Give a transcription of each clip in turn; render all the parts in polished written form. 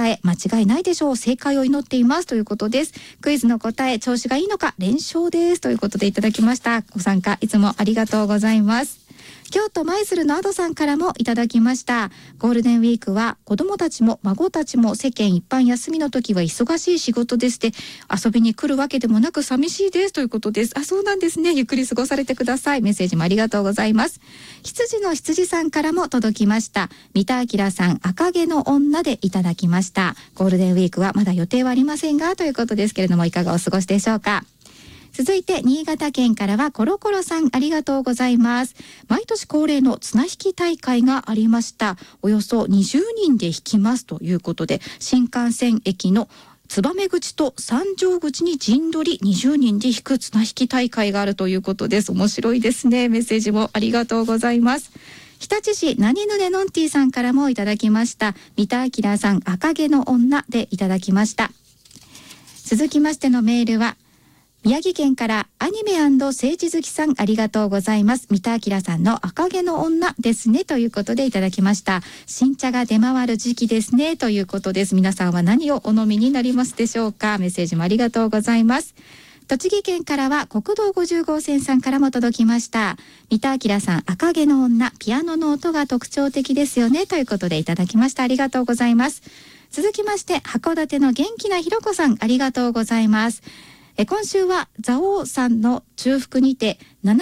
答え間違いないでしょう。正解を祈っていますということです。クイズの答え、調子がいいのか連勝ですということでいただきました。ご参加いつもありがとうございます。京都舞鶴のアドさんからもいただきました。ゴールデンウィークは子供たちも孫たちも世間一般休みの時は忙しい仕事ですで、遊びに来るわけでもなく寂しいですということです。そうなんですね。ゆっくり過ごされてください。メッセージもありがとうございます。羊の羊さんからも届きました。三田明さん、赤毛の女でいただきました。ゴールデンウィークはまだ予定はありませんがということですけれども、いかがお過ごしでしょうか。続いて新潟県からはコロコロさん、ありがとうございます。毎年恒例の綱引き大会がありました。およそ20人で引きますということで、新幹線駅の燕口と三条口に陣取り20人で引く綱引き大会があるということです。面白いですね。メッセージもありがとうございます。日立市何ぬねのんてぃさんからもいただきました。三田明さん、赤毛の女でいただきました。続きましてのメールは宮城県からアニメ&政治好きさん、ありがとうございます。三田明さんの赤毛の女ですねということでいただきました。新茶が出回る時期ですねということです。皆さんは何をお飲みになりますでしょうか。メッセージもありがとうございます。栃木県からは国道50号線さんからも届きました。三田明さん、赤毛の女、ピアノの音が特徴的ですよねということでいただきました。ありがとうございます。続きまして函館の元気なひろこさん、ありがとうございます。今週は蔵王さんの中腹にて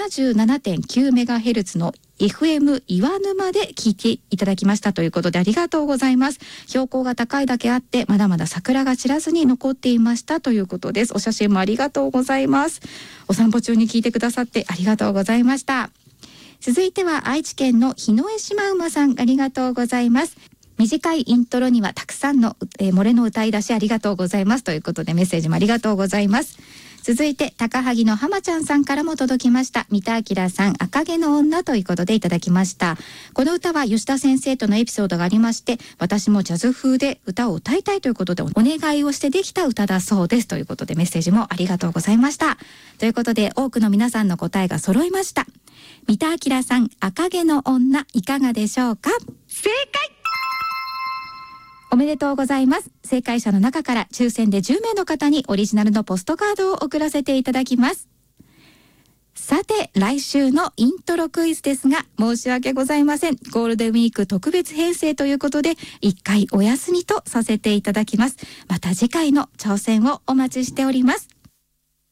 77.9MHz の FM 岩沼で聞いていただきましたということでありがとうございます。標高が高いだけあってまだまだ桜が散らずに残っていましたということです。お写真もありがとうございます。お散歩中に聞いてくださってありがとうございました。続いては愛知県の日野江島馬さん、ありがとうございます。短いイントロにはたくさんの、漏れの歌い出しありがとうございますということでメッセージもありがとうございます。続いて高萩の浜ちゃんさんからも届きました。三田明さん、赤毛の女ということでいただきました。この歌は吉田先生とのエピソードがありまして、私もジャズ風で歌を歌いたいということでお願いをしてできた歌だそうですということでメッセージもありがとうございました。ということで多くの皆さんの答えが揃いました。三田明さん、赤毛の女、いかがでしょうか。正解、おめでとうございます。正解者の中から抽選で10名の方にオリジナルのポストカードを送らせていただきます。さて、来週のイントロクイズですが、申し訳ございません。ゴールデンウィーク特別編成ということで、1回お休みとさせていただきます。また次回の挑戦をお待ちしております。